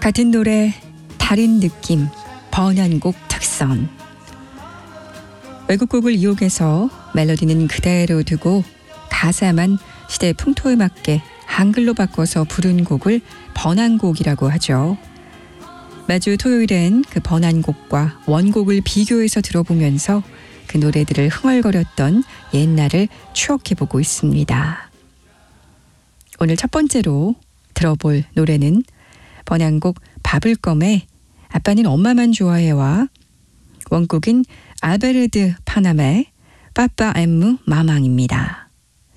같은 노래 다른 느낌 번안곡 특선. 외국곡을 이용해서 멜로디는 그대로 두고 가사만 시대 풍토에 맞게 한글로 바꿔서 부른 곡을 번안곡이라고 하죠. 매주 토요일엔 그 번안곡과 원곡을 비교해서 들어보면서 그 노래들을 흥얼거렸던 옛날을 추억해보고 있습니다. 오늘 첫 번째로 들어볼 노래는 번안곡 바블검의 아빠는 엄마만 좋아해와 원곡인 알베르드 파남의 빠빠 엠무 마망입니다.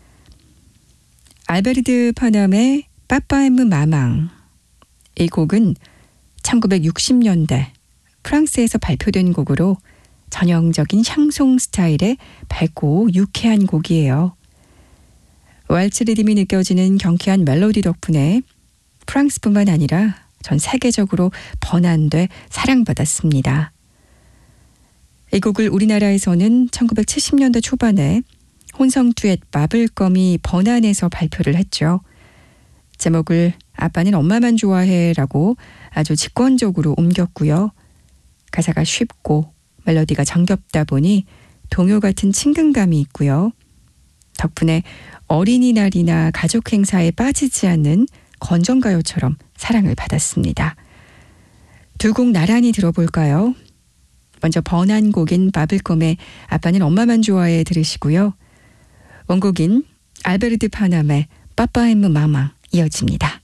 알베르드 파남의 빠빠 엠무 마망, 이 곡은 1960년대 프랑스에서 발표된 곡으로 전형적인 샹송 스타일의 밝고 유쾌한 곡이에요. 왈츠 리듬이 느껴지는 경쾌한 멜로디 덕분에 프랑스뿐만 아니라 전 세계적으로 번안돼 사랑받았습니다. 이 곡을 우리나라에서는 1970년대 초반에 혼성 듀엣 바블검이 번안해서 발표를 했죠. 제목을 아빠는 엄마만 좋아해라고 아주 직관적으로 옮겼고요. 가사가 쉽고 멜로디가 정겹다 보니 동요 같은 친근감이 있고요. 덕분에 어린이날이나 가족 행사에 빠지지 않는 건전가요처럼 사랑을 받았습니다. 두 곡 나란히 들어볼까요? 먼저 번안곡인 바블검의 아빠는 엄마만 좋아해 들으시고요. 원곡인 알베르드 파남의 빠빠 엠무 마망 이어집니다.